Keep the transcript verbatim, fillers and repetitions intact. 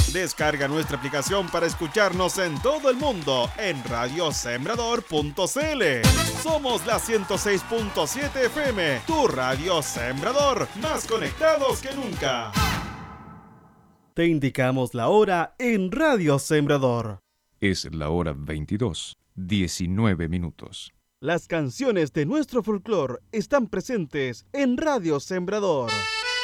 Descarga nuestra aplicación para escucharnos en todo el mundo en radio sembrador punto c l. Somos la ciento seis punto siete F M, tu radio Sembrador, más conectados que nunca. Te indicamos la hora en Radio Sembrador. Es la hora veintidós, diecinueve minutos. Las canciones de nuestro folclore están presentes en Radio Sembrador.